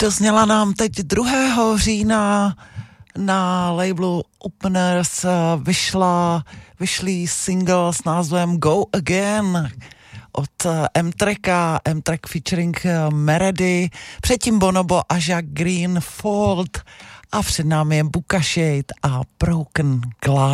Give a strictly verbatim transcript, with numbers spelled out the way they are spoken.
Dozněla nám teď druhého října na labelu Openers vyšla, vyšlý single s názvem Go Again od M-Tracka, M-Track featuring Meredy, předtím Bonobo a Jack Green, Fault a před námi je Buka Shade a Broken Glass.